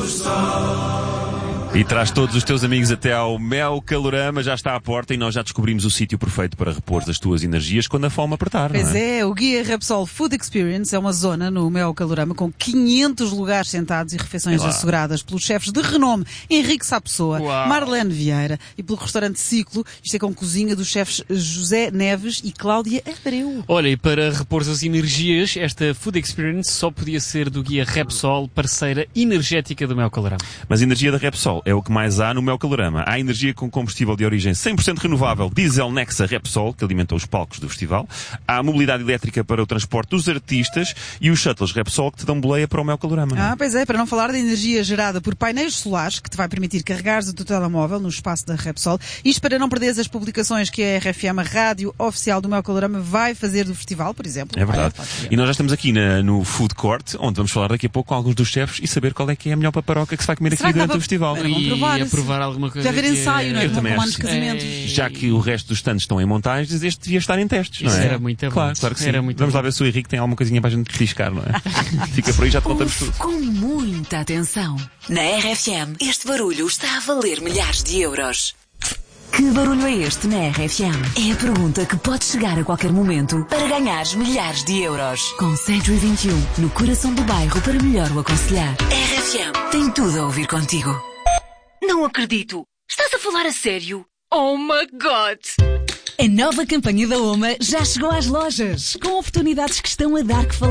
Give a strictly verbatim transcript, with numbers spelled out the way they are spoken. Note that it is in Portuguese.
E traz todos os teus amigos até ao Mel Calorama, já está à porta e nós já descobrimos o sítio perfeito para repor as tuas energias quando a fome apertar, Pois não é? é, o Guia Repsol Food Experience é uma zona no Mel Calorama com quinhentos lugares sentados e refeições asseguradas pelos chefes de renome Henrique Sapessoa, Uau. Marlene Vieira e pelo restaurante Ciclo. Isto é com cozinha dos chefes José Neves e Cláudia Abreu. Olha, e para repor as energias, esta Food Experience só podia ser do Guia Repsol, parceira energética do Mel Calorama. Mas a energia da Repsol é o que mais há no Mel Calorama. Há energia com combustível de origem cem por cento renovável, diesel Nexa Repsol, que alimenta os palcos do festival. Há a mobilidade elétrica para o transporte dos artistas e os shuttles Repsol que te dão boleia para o Mel Calorama. Não é? Ah, pois é, para não falar da energia gerada por painéis solares, que te vai permitir carregares o teu telemóvel no espaço da Repsol. Isto para não perderes as publicações que a R F M, a rádio oficial do Mel Calorama, vai fazer do festival, por exemplo. É verdade. E nós já estamos aqui na, no Food Court, onde vamos falar daqui a pouco com alguns dos chefes e saber qual é que é a melhor paparoca que se vai comer Será aqui que dá durante para- o festival. Era bom E provar, a assim. provar alguma coisa. Deve haver que ensaio, não é? Eu Como também como acho anos de que sim. casamentos. É. Já que o resto dos stands estão em montagens, este devia estar em testes, não Isso é? era muito bom. Claro, claro que sim. Era muito Vamos bom. lá ver se o Henrique tem alguma coisinha para a gente discar, não é? Fica por aí, já te contamos tudo. Ouve com muita atenção. Na R F M, este barulho está a valer milhares de euros. Que barulho é este na R F M? É a pergunta que pode chegar a qualquer momento para ganhares milhares de euros. Com Century vinte e um, no coração do bairro para melhor o aconselhar. R F M tem tudo a ouvir contigo. Não acredito. Estás a falar a sério? Oh my God! A nova campanha da OMA já chegou às lojas, com oportunidades que estão a dar que falar.